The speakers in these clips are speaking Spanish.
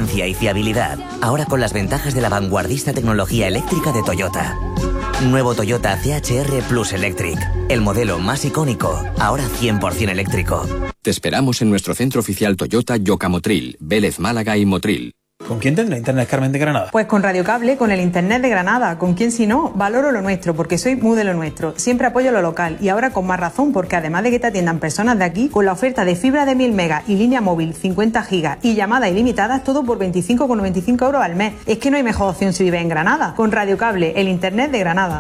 potencia y fiabilidad. Ahora con las ventajas de la vanguardista tecnología eléctrica de Toyota. Nuevo Toyota CHR Plus Electric. El modelo más icónico, ahora 100% eléctrico. Te esperamos en nuestro centro oficial Toyota Yocamotril, Vélez Málaga y Motril. ¿Con quién tendrá internet, Carmen, de Granada? Pues con Radio Cable, con el internet de Granada. ¿Con quién si no? Valoro lo nuestro, porque soy muy de lo nuestro. Siempre apoyo lo local y ahora con más razón, porque además de que te atiendan personas de aquí, con la oferta de fibra de 1000 megas y línea móvil 50 gigas y llamadas ilimitadas, todo por 25,95 euros al mes. Es que no hay mejor opción si vives en Granada. Con Radio Cable, el internet de Granada.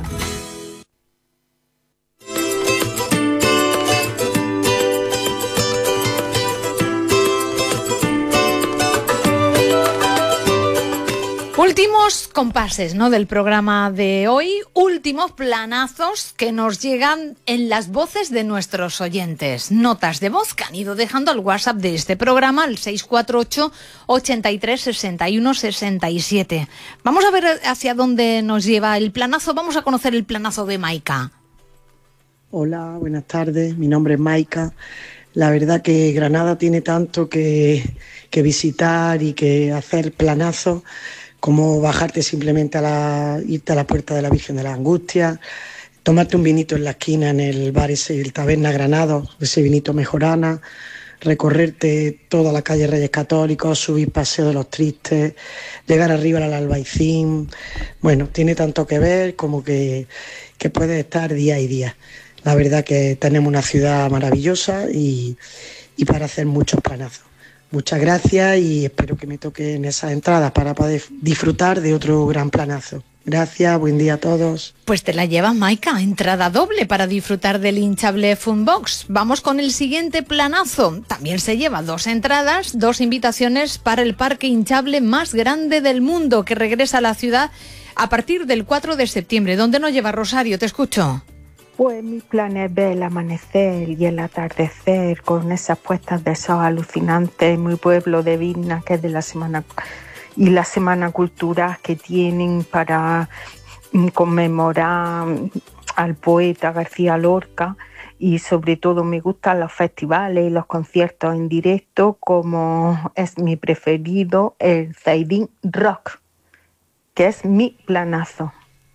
Últimos compases, ¿no?, del programa de hoy, últimos planazos que nos llegan en las voces de nuestros oyentes. Notas de voz que han ido dejando al WhatsApp de este programa, al 648 83 61 67. Vamos a ver hacia dónde nos lleva el planazo. Vamos a conocer el planazo de Maika. Hola, buenas tardes. Mi nombre es Maika. La verdad que Granada tiene tanto que visitar y que hacer planazos, como bajarte simplemente irte a la Puerta de la Virgen de la Angustia, tomarte un vinito en la esquina en el bar ese, el Taberna Granados, ese vinito Mejorana, recorrerte toda la calle Reyes Católicos, subir Paseo de los Tristes, llegar arriba al Albaicín. Bueno, tiene tanto que ver como que puedes estar día y día. La verdad que tenemos una ciudad maravillosa y para hacer muchos planazos. Muchas gracias y espero que me toquen esas entradas para poder disfrutar de otro gran planazo. Gracias, buen día a todos. Pues te la llevas, Maika, entrada doble para disfrutar del hinchable Funbox. Vamos con el siguiente planazo. También se lleva 2 entradas, 2 invitaciones para el parque hinchable más grande del mundo, que regresa a la ciudad a partir del 4 de septiembre. ¿Dónde nos lleva, Rosario? Te escucho. Pues mi plan es ver el amanecer y el atardecer con esas puestas de sol alucinantes en mi pueblo de Vilna, que es de la semana, y la semana cultural que tienen para conmemorar al poeta García Lorca, y sobre todo me gustan los festivales y los conciertos en directo, como es mi preferido, el Zaidín Rock, que es mi planazo.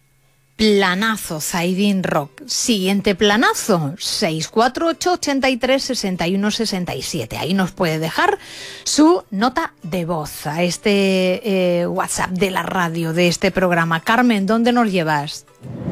Planazo, Zaidín Rock. Siguiente planazo, 648 83 61 67. Ahí nos puede dejar su nota de voz a este WhatsApp de la radio, de este programa. Carmen, ¿dónde nos llevas?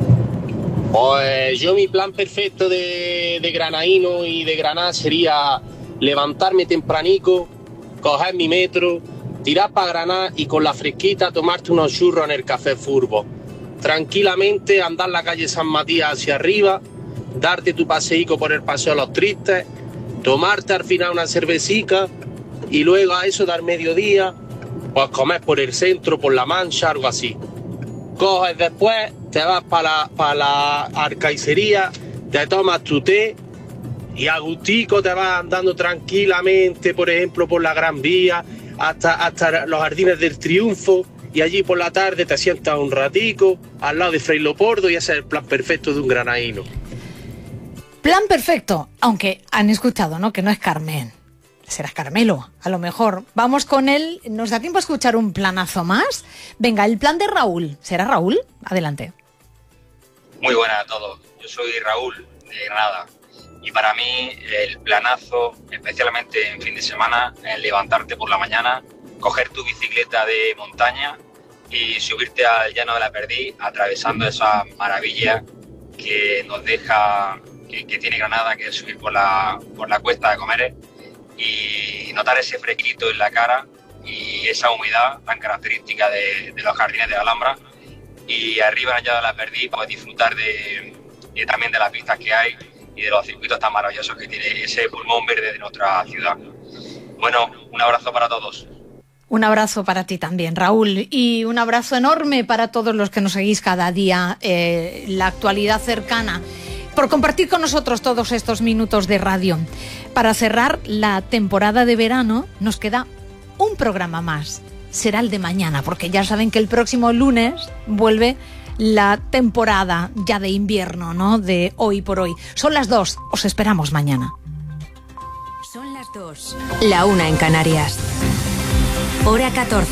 Pues yo mi plan perfecto de granaíno y de Granada sería levantarme tempranico, coger mi metro, tirar para Granada y con la fresquita tomarte unos churros en el Café Furbo. Tranquilamente andar la calle San Matías hacia arriba, darte tu paseico por el Paseo de los Tristes, tomarte al final una cervecica y luego a eso dar mediodía, pues comer por el centro, por la Mancha, algo así. Coges después, te vas para la arcaicería, te tomas tu té y a gustico te vas andando tranquilamente, por ejemplo, por la Gran Vía, hasta los Jardines del Triunfo. Y allí por la tarde te sientas un ratico al lado de Fray Leopoldo y ese es el plan perfecto de un granaíno. Plan perfecto, aunque han escuchado, ¿no?, que no es Carmen. Será Carmelo, a lo mejor. Vamos con él. ¿Nos da tiempo a escuchar un planazo más? Venga, el plan de Raúl. ¿Será Raúl? Adelante. Muy buenas a todos. Yo soy Raúl, de Granada. Y para mí el planazo, especialmente en fin de semana, es levantarte por la mañana, coger tu bicicleta de montaña y subirte al Llano de la Perdiz, atravesando esa maravilla que nos deja, que tiene Granada, que es subir por la cuesta de Comeres y notar ese fresquito en la cara y esa humedad tan característica de los jardines de Alhambra. Y arriba en el Llano de la Perdiz pues disfrutar también de las pistas que hay y de los circuitos tan maravillosos que tiene ese pulmón verde de nuestra ciudad. Bueno, un abrazo para todos. Un abrazo para ti también, Raúl, y un abrazo enorme para todos los que nos seguís cada día, la actualidad cercana, por compartir con nosotros todos estos minutos de radio. Para cerrar la temporada de verano nos queda un programa más, será el de mañana, porque ya saben que el próximo lunes vuelve la temporada ya de invierno, ¿no?, de Hoy por Hoy. Son las 2, os esperamos mañana. Son las 2, la 1 en Canarias. Hora 14.